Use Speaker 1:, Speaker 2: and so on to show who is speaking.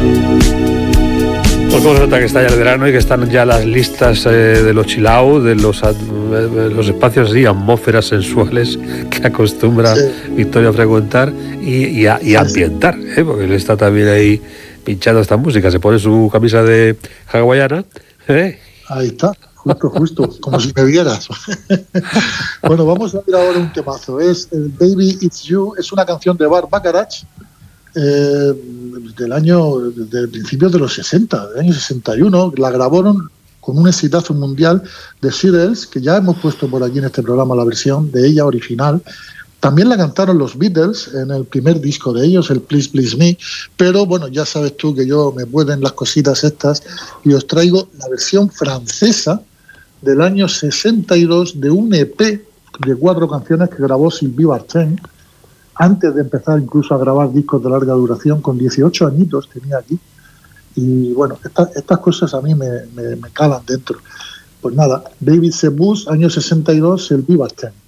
Speaker 1: Pues cómo se nota que está ya el verano y que están ya las listas de los chill out, de los espacios y atmósferas sensuales que acostumbra Victoria a frecuentar y a ambientar, porque él está también ahí pinchando esta música, se pone su camisa de hawaiana.
Speaker 2: Ahí está, justo, como si me vieras. Bueno, vamos a ver ahora un temazo, es Baby It's You, es una canción de Burt Bacharach, del principio de los 60, del año 61, la grabaron con un exitazo mundial de Seedles, que ya hemos puesto por aquí en este programa la versión de ella original. También la cantaron los Beatles en el primer disco de ellos, el Please Please Me, pero bueno, ya sabes tú que yo me pueden las cositas estas y os traigo la versión francesa del año 62 de un EP de 4 canciones que grabó Sylvie Vartan antes de empezar incluso a grabar discos de larga duración, con 18 añitos tenía aquí. Y bueno, estas cosas a mí me calan dentro. Pues nada, David Sebus, año 62, Sylvie Vartan.